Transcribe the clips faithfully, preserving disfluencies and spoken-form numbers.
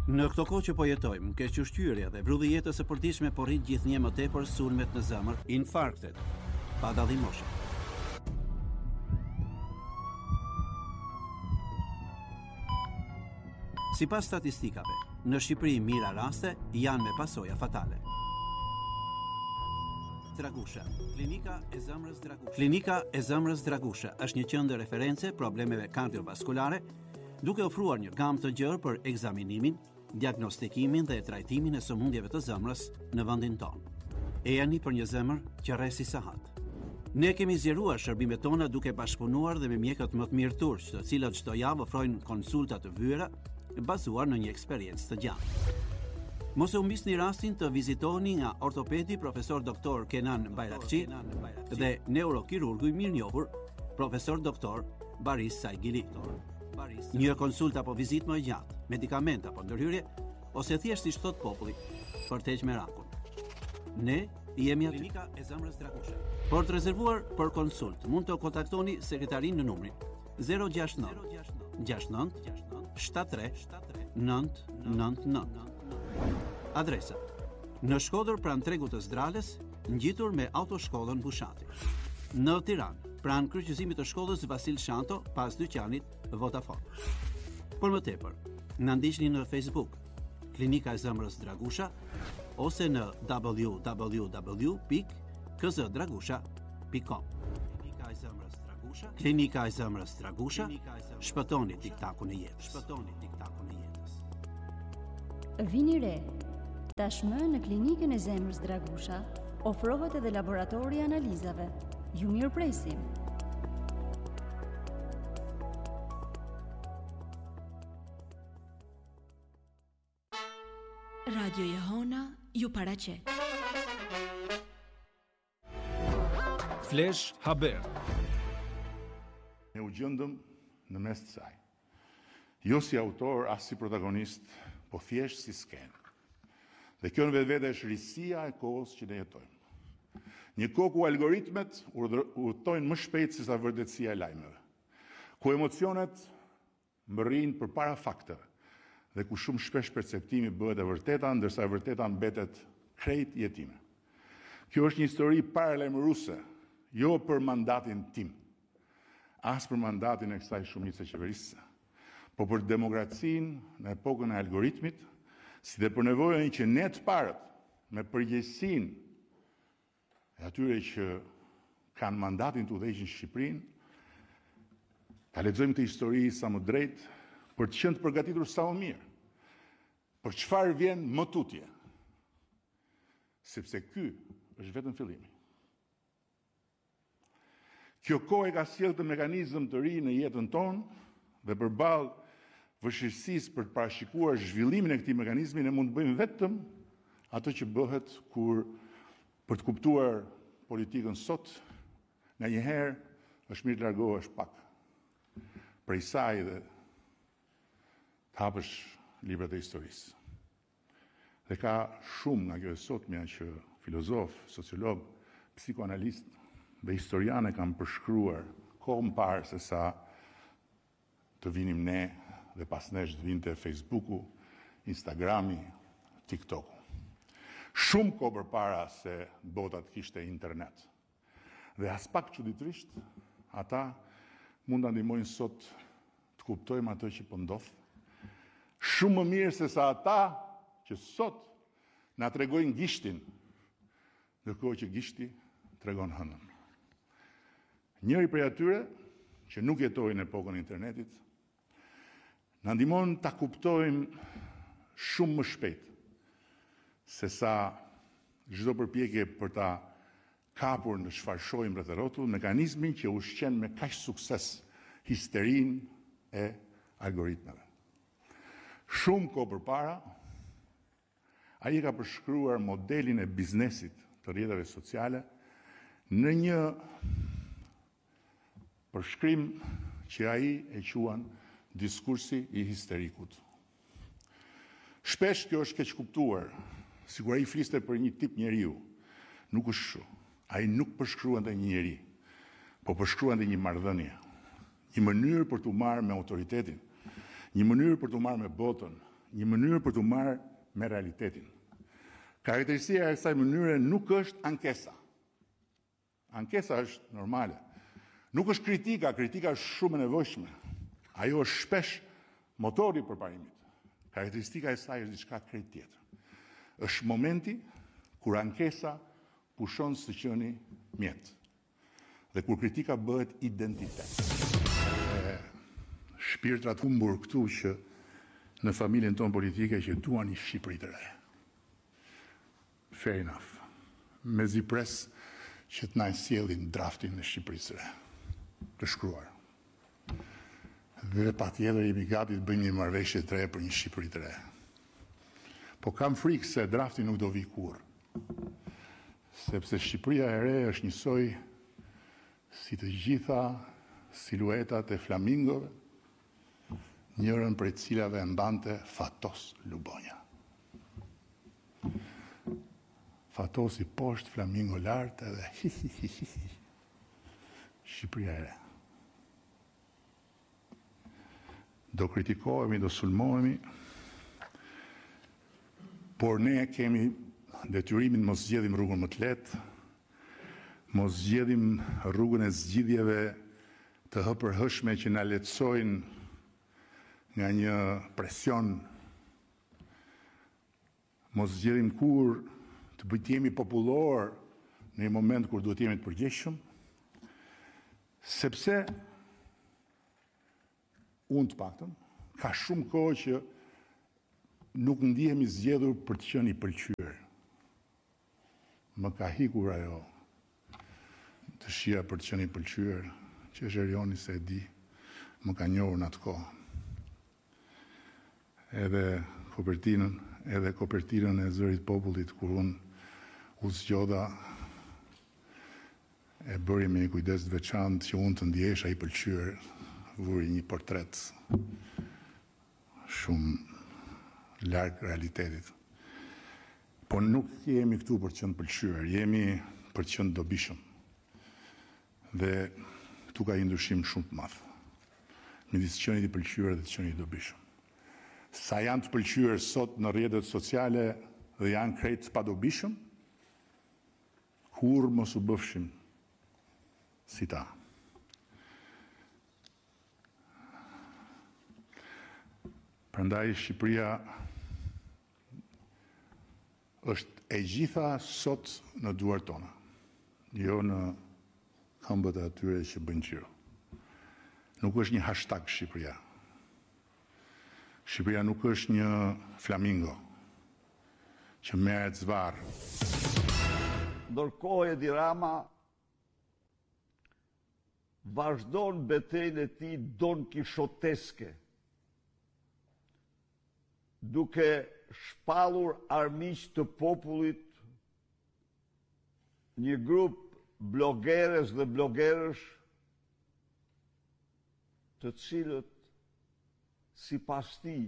Në këto kohë që po jetojmë, kequshqyrja dhe vrulli i jetës së përditshme po rrit gjithnjë më tepër sulmet në zemër, infarktet, pa dallim moshe. Sipas statistikave, në Shqipëri mira raste janë me pasoja fatale. Dragusha, klinika e zemrës Dragusha. Klinika e zemrës Dragusha është një qendër referencë problemeve kardiovaskulare, duke ofruar një gamë të gjerë për ekzaminimin, diagnostikimin dhe trajtimin e sëmundjeve të zemrës në vendin tonë. E jani për një zemër që rresi sahat. Ne kemi zgjeruar shërbimet tona duke bashkëpunuar dhe me mjekët më të mirë turq, të cilët çdo javë ofrojnë konsulta të vyera bazuar në një eksperiencë të gjatë. Mos e humbisni rastin të vizitoni nga ortopedi profesor doktor Kenan Bayrakçi dhe neurokirurgu i mirënjohur profesor doktor Baris Saigili. Një konsulta apo vizitë më gjatë, medikament apo ndërhyrje, ose thjesht si thot populli, për të heqë merakun. Ne jemi aty. Klinika e zemrës Dragusha. Por të rezervuar për konsult, mund të kontaktoni sekretarin në numrin zero gjasht nëntë gjasht nëntë shtatëdhjetë tre nëntë nëntë nëntë. Adresa: në Shkodër pranë tregut të Zdrales, ngjitur me autoshkollën Bushati. Në Tiranë, pranë kryqëzimit të shkollës Vasil Shanto, pas dyqanit Vodafone. Por më tepër, na ndiqni në Facebook, Klinika e zemrës Dragusha, ose në w w w pikë k z dragusha pikë com. Klinika e zemrës Dragusha, Klinika e zemrës Dragusha, shpëtoni tiktakun e jetës. Shpëtoni tiktakun e jetës. Vini re. Tashmë në Klinikën e zemrës Dragusha ofrohet edhe laboratori i analizave. Ju mirëpresim. Radio Jehona ju paraqet. Flash Haber. Ne u gjendëm në mes të saj. Jo si autor, as si protagonist, po thjesht si skenë. Dhe kjo në vetë vete është risia e kohës që ne jetojmë. Një kohë ku algoritmet urtojnë më shpejt se sa vërtetësia e lajmeve, ku emocionet mbërrin përpara fakteve dhe ku shumë shpesh perceptimi bëhet e vërteta, ndërsa e vërteta mbetet krejt jetime. Kjo është një histori paralajmëruese, jo për mandatin tim, as për mandatin e kësaj shumice qeverisëse, po për demokracinë në epokën e algoritmit, si dhe për nevojën që ne të parët, me përgjegjësinë e atyre që kanë mandatin të udhëheqin Shqipërinë, ta lexojmë këtë histori sa më drejt për të qenë të përgatitur sa më mirë. Për çfarë vjen më tutje? Sepse ky është vetëm fillimi. Kjo kohë ka sjellë të mekanizëm të ri në jetën tonë dhe përballë vështirësisë për të parashikuar zhvillimin e këtij mekanizmi, ne mund të bëjmë vetëm ato që bëhet kur për të kuptuar politikën sot, nga njëherë është mirë të largohesh pak prej saj dhe të hapësh librat e historisë. Dhe ka shumë nga kjo e sotmja që filozof, sociolog, psikoanalist dhe historiane kanë përshkruar kohë më parë se sa të vinim ne dhe pas nesh të vinte Facebooku, Instagrami, TikToku. Shumë kohë përpara se bota të kishte internet. Dhe as pak çuditërisht, ata mund ta ndihmojnë sot të kuptojmë ato që po ndodh. Shumë më mirë se sa ata që sot na tregojnë gishtin, ndërkohë që gishti tregon hënën. Njëri prej atyre që nuk jetojnë në epokën e internetit, na ndihmon ta kuptojmë shumë më shpejt se sa çdo përpjekje për ta kapur në çfarë shohim rreth rrotull, mekanizmin që ushqen me kaq sukses histerinë e algoritmeve. Shumë kohë përpara, ai ka përshkruar modelin e biznesit të rrjeteve sociale në një përshkrim që ai e quan diskursi i histerikut. Shpesh kjo është keq kuptuar, sikur ai fliste për një tip njeriu. Nuk është kështu. Ai nuk përshkruante një njeri, po përshkruante një marrëdhënie, një mënyrë për t'u marrë me autoritetin, një mënyrë për t'u marrë me botën, një mënyrë për të marrë me realitetin. Karakteristika e kësaj mënyre nuk është ankesa. Ankesa është normale. Nuk është kritika, kritika është shumë e nevojshme. Ajo është shpesh motori për parimit. Karakteristika e saj është diçka krejt tjetër. Është momenti kur ankesa pushon së qeni mjet. Dhe kur kritika bëhet identitet. E, shpirtrat humbur këtu që në familjen tonë politike që duan një Shqipëri të re. Fair enough. Mezi pres që të na sjellin draftin në Shqipërisë së re. Të shkruar. Dhe patjetër jemi gati të bëjmë një marrëveshje të re për një Shqipëri të re. Po kam frikë se drafti nuk do vi kurrë. Sepse Shqipëria e re është njësoj si të gjitha siluetat e flamingove, njërën për cilave mbante Fatos Lubonja. Fatos i poshtë, flamingo lartë edhe hi hi hi hi. Shqipëria e re. Do kritikohemi, do sulmohemi, por ne kemi detyrimin mos zgjedhim rrugën më të lehtë, mos zgjedhim rrugën e zgjidhjeve të hëpërhëshme që na lehtësojnë nga një presion, mos zgjedhim kur të bëjt jemi popullor në një moment kur duhet jemi të përgjegjshëm, sepse unë të paktën, ka shumë kohë që nuk ndihemi zgjedhur për të qenë i pëlqyer. Më ka hikur ajo të shia për të qenë i pëlqyer, që Zherioni se e di, më ka njohur në atë kohë. Edhe kopertinën, edhe kopertinën e Zërit Popullit, kur unë u zgjodha, e bëri me një kujdes të veçantë që unë të ndjesha i pëlqyer, vuri një portret shumë larg realitetit. Po nuk jemi këtu për të qenë pëlqyer, jemi për të qenë dobishëm. Dhe këtu ka një ndryshim shumë të madh midis qenit i pëlqyer dhe të qenit i dobishëm. Sa janë të pëlqyer sot në rrjetet sociale dhe janë krejt pa dobishëm, kur mos u bëfshim si ta. Prandaj Shqipëria është e gjitha sot në duart tona, jo në këmbët e atyre që bëjnë qiro. Nuk është një hashtag Shqipëria. Shqipëria nuk është një flamingo që merret zvarr. Ndërkohë Edi Rama vazhdon betejën e tij don kishoteske, duke shpallur armiq të popullit, një grup blogeres dhe blogerësh, të cilët sipas tij,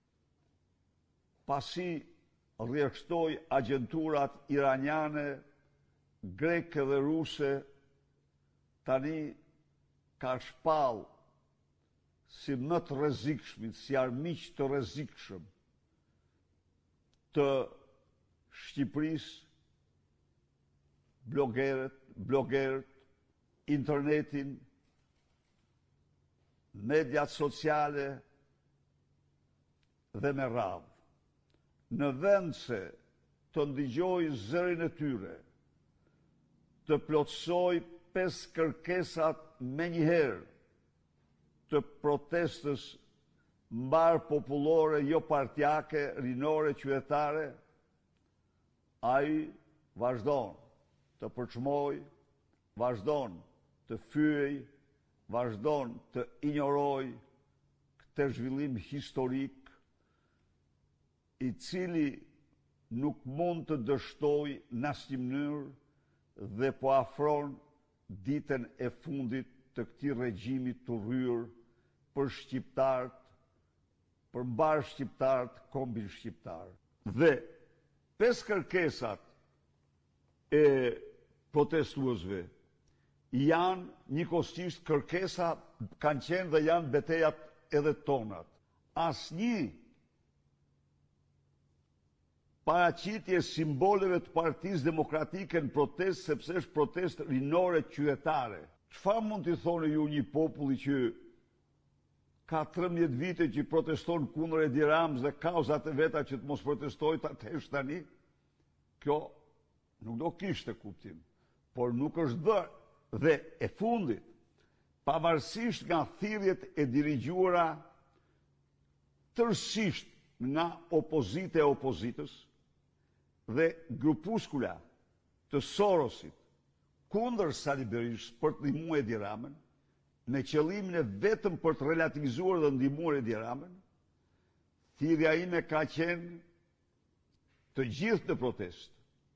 pasi rrjedhtoi agjenturat iraniane, greke dhe ruse, tani ka shpall si më të rrezikshmit, si armiq të rrezikshëm të Shqipërisë, blogerët, blogerët, internetin, mediat sociale dhe me radhë. Në vend se të ndigjoj zërin e tyre, të plotësoj pesë kërkesat me njëherë të protestës mbar popullore, jo partjake, rinore, qytetare, ai vazhdon të përçmoj, vazhdon të fyej, vazhdon të injoroj këtë zhvillim historik, i cili nuk mund të dështoj në asnjë mënyrë dhe po afron ditën e fundit të këtij regjimi të rryer për shqiptarët, për mbar shqiptarët, kombin shqiptar. Dhe pesë kërkesat e protestuesve janë njëkohësisht kërkesa, kanë qenë dhe janë betejat edhe tonat. Asnjë paraqitje simboleve të Partisë Demokratike në protestë, sepse është protestë rinore qytetare. Çfarë mund t'i thoni ju një populli që ka trembëdhjetë vite që proteston kundër Edi Ramës dhe kauzat e veta që të mos protestojë ta tesh tani? Kjo nuk do kishte kuptim, por nuk është bërë. Dhe e fundit, pavarësisht nga thirrjet e dirigjuara tërësisht nga opozita e opozitës dhe grupuskula të Sorosit kundër Sali Berishës për të ndihmuar Edi Ramën, me qëllimin e vetëm për të relativizuar dhe ndihmuar Edi Ramën, thirrja ime ka qenë të gjithë në protestë.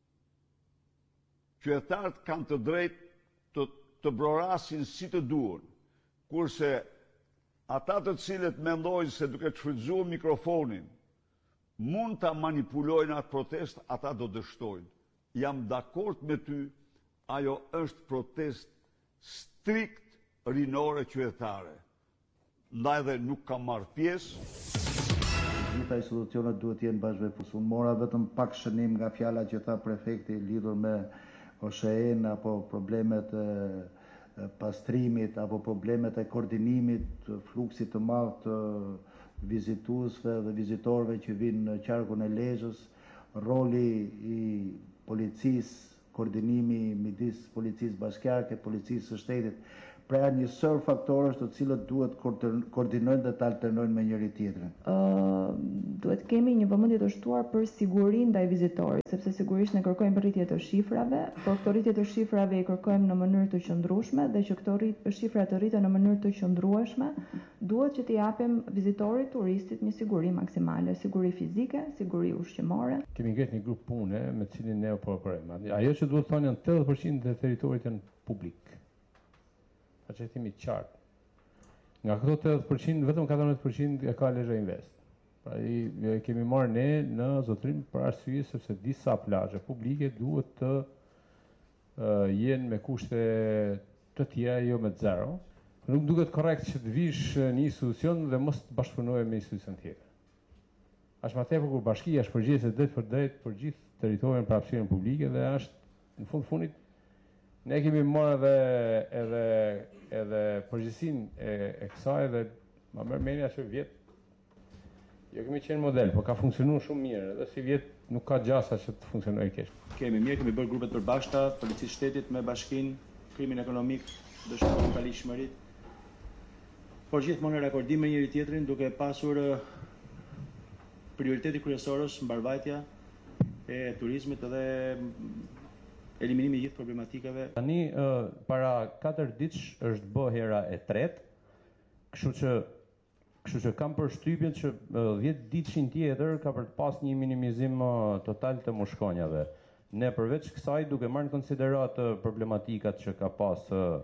Qytetarët kanë të drejtë të, të brorasin si të duan, kurse ata të cilët mendojnë se duke të shfrytzuar mikrofonin mund ta manipulojnë atë protest, ata do dështojnë. Jam dakord me ty, ajo është protest strikt rinore qytetare. Ndaj dhe nuk kam marrë pjesë. Gjitha institucionet duhet të jenë bashkëveprës. Unë mora vetëm pak shënim nga fjala që tha prefekti lidhur me O S H E-n apo problemet e pastrimit apo problemet e koordinimit, fluksit të madh të vizituesve dhe vizitorëve që vinë në qarkun e Lezhës, roli i policisë, koordinimi midis policisë bashkiake, policisë së shtetit, pra një sër faktorësh të cilët duhet koordinojnë dhe të alternojnë me njëri tjetrin. Uh, duhet kemi një vëmendje të shtuar për sigurinë ndaj vizitorit, sepse sigurisht ne kërkojmë rritje të shifrave, por këto rritje të shifrave i kërkojmë në mënyrë të qëndrueshme dhe që këto shifra të rriten në mënyrë të qëndrueshme, duhet që t'i japim vizitorit, turistit një siguri maksimale, siguri fizike, siguri ushqimore. Kemi ngritur një grup pune me cilin ne operojmë. Ajo që duhet thonë janë tetëdhjetë përqind të territorit janë publik. Pa që themi qartë. Nga këto tetëdhjetë përqind, vetëm katërmbëdhjetë përqind e ka Lezhë Invest. Pra i kemi marrë ne në zotrim për arsye sepse disa plazhe publike duhet të uh, jenë me kushte të tjera, jo me zero. Nuk duket korrekt që të vish një institucion dhe mos të bashkëpunoje me institucion tjetër. Ashtë më tepër kur bashkia është përgjegjëse drejt për drejt për gjithë territorin për hapësirën publike dhe është në fund fundit ne kemi marrë edhe edhe edhe përgjegjësinë e, e kësaj dhe ma merr mendja që vjet jo kemi qenë model, por ka funksionuar shumë mirë, edhe si vjet nuk ka gjasa që të funksionojë keq. Kemi mirë, kemi bërë grupet përbashkëta, policisë shtetit me bashkinë, krimin ekonomik, dëshmojnë palishmëritë. Por gjithmonë në rakordim me njëri tjetrin, duke pasur prioriteti kryesor është mbarvajtja e turizmit edhe eliminimi i gjithë problematikave. Tani uh, para katër ditësh është bë hera e tretë, kështu që kështu që kam përshtypjen që dhjetë ditëshin tjetër ka për të pas një minimizim uh, total të mushkonjave. Ne përveç kësaj duke marrë në konsiderat uh, problematikat që ka pas uh,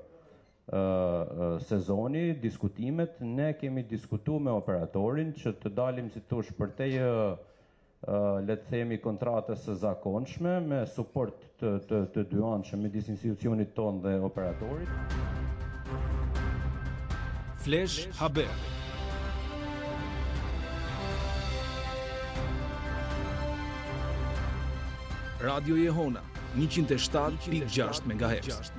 uh, sezoni, diskutimet, ne kemi diskutuar me operatorin që të dalim si thosh për te uh, Uh, le të themi kontratës së zakonshme me suport të, të, të dyanshëm midis institucionit tonë dhe operatorit. Flash Haber. Radio Jehona njëqind e shtatë pikë gjashtë megahertz.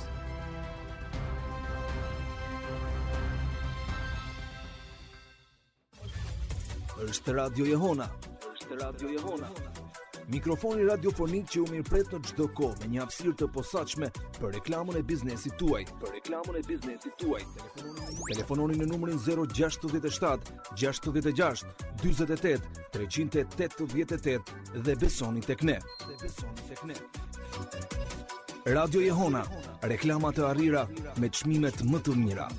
Është Radio Jehona. Radio Jehona. Mikrofoni radiofonik që u mirëpret në çdo kohë me një hapësirë të posaçme për reklamën e biznesit tuaj. Për reklamën e biznesit tuaj. Telefononi në numrin zero gjasht shtat gjasht gjasht dyzet e tetë treqind e tetëdhjetë e tetë dhe besoni tek ne. Dhe besoni tek ne. Radio Jehona, reklama të arrira me çmimet më të mira.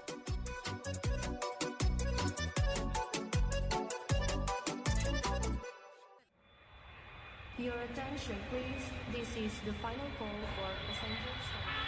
Your attention, please. This is the final call for passengers.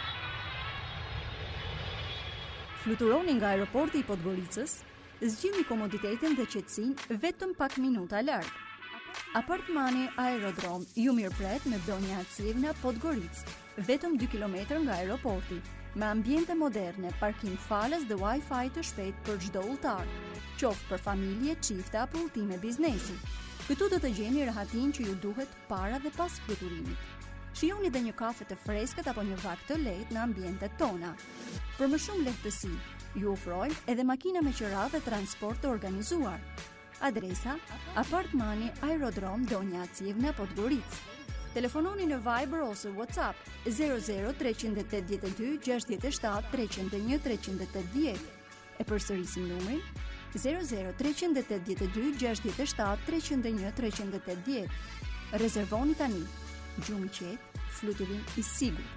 Fluturoni nga aeroporti i Podgoricës, zgjidhni komoditetin dhe qetësinë vetëm pak minuta larg. Apartmani Aerodrom ju mirëpret me Donja Acivna Podgoricë, vetëm dy kilometra nga aeroporti, me ambiente moderne, parkim falës dhe Wi-Fi të shpejtë për çdo udhëtar, qoftë për familje, çifte apo udhëtime biznesi. Këtu do të gjeni rehatin që ju duhet para dhe pas fluturimit. Shijoni dhe një kafe të freskët apo një vak të lehtë në ambientet tona. Për më shumë lehtësi, ju ofrojmë edhe makina me qira dhe transport të organizuar. Adresa: Apartmani Aerodrom Donja Acivna, Podgoricë. Telefononi në Viber ose WhatsApp zero zero tre opt dy gjasht shtat tre zero një tre opt zero. E përsërisim numrin zero zero tre opt dy gjasht shtat tre zero një tre opt zero. Rezervoni tani. Gjumë i qetë, fluturim i sigurt.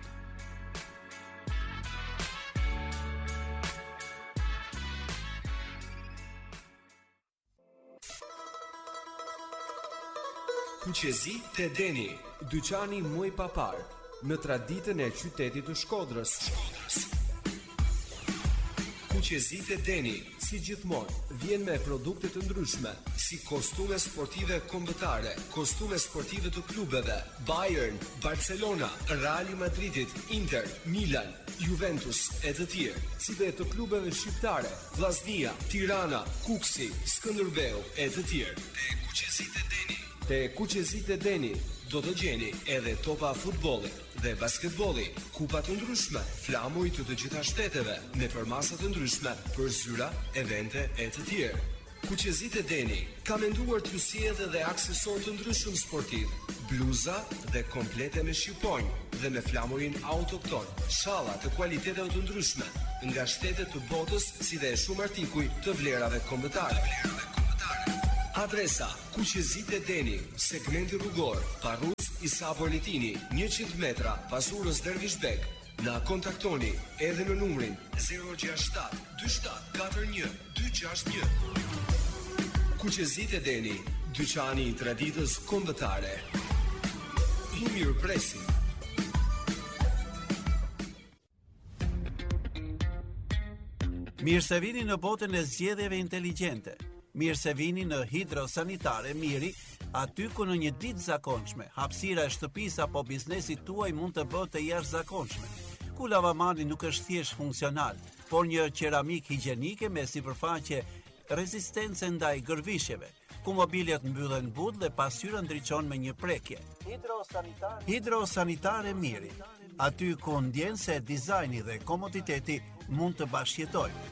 Kuqezi te Deni, dyqani muj papar, në traditën e qytetit të Shkodrës. Kuqezi te Deni, si gjithmonë, vjen me produkte të ndryshme, si kostume sportive kombëtare, kostume sportive të klubeve, Bayern, Barcelona, Real Madridit, Inter, Milan, Juventus e të tjerë, si dhe të klubeve shqiptare, Vllaznia, Tirana, Kuksi, Skënderbeu e të tjerë. Te Kuqezit e Deni. Te Kuqezit e Deni do të gjeni edhe topa futbolli dhe basketbolli, kupa të ndryshme, flamuj të të gjitha shteteve, me përmasa të ndryshme për zyra, evente e të tjerë. Kuqezit e Deni ka menduar t'ju sjellë edhe aksesor të ndryshëm sportiv, bluza dhe komplete me shqiponjë dhe me flamurin autokton, shalla të kualiteteve të ndryshme nga shtetet të botës, si dhe shumë artikuj të vlerave kombëtare. Adresa: Kuqezit e Deni, segmenti rrugor, Parrus Isa Bolitini, njëqind metra pas urës Dervishbek. Na kontaktoni edhe në numrin zero gjasht shtat dy shtat katër një dy gjasht një. Kuqezit e Deni, dyqani i traditës kombëtare. Ju mirëpresim. Mirë se vini në botën e zgjedhjeve inteligjente. Mirë se vini në Hidrosanitare Miri, aty ku në një ditë zakonshme, hapësira e shtëpisë apo biznesit tuaj mund të bëhet të jashtëzakonshme. Ku lavamani nuk është thjesht funksional, por një qeramik higjienike me sipërfaqe rezistence ndaj gërvishjeve, ku mobiljet mbyllen but dhe pasqyra ndriçon me një prekje. Hidrosanitare Hidrosanitare Miri, aty ku ndjen se dizajni dhe komoditeti mund të bashkëjetojnë.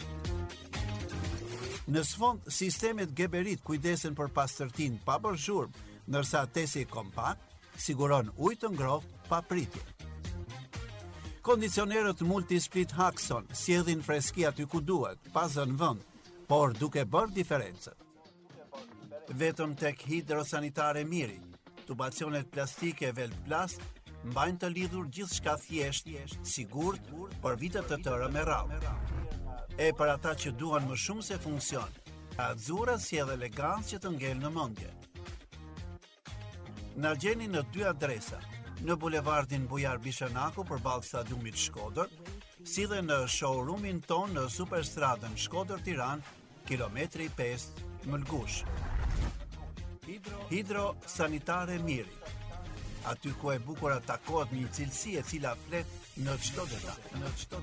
Në sfond, sistemet Geberit kujdesen për pastërtin pa bërë zhurmë, ndërsa tesi kompakt siguron ujë të ngrohtë pa pritje. Kondicionerët Multisplit Haxon sjellin freski aty ku duhet, pa zënë vend, por duke bërë diferencën. Vetëm tek Hidrosanitare Miri, tubacionet plastike Velplast mbajnë të lidhur gjithçka thjesht, sigurt për vite të tëra me radhë. E për ata që duan më shumë se funksion, Azura sjell elegancë që të ngel në mendje. Na gjeni në dy adresa, në bulevardin Bujar Bishanaku përballë stadiumit Shkodër, si dhe në showroomin ton në Superstradën Shkodër-Tiranë, kilometri pesë, Mëlgush. Hidrosanitare Miri, aty ku e bukur takohet një cilësi e cila flet në çdo detaj, në çdo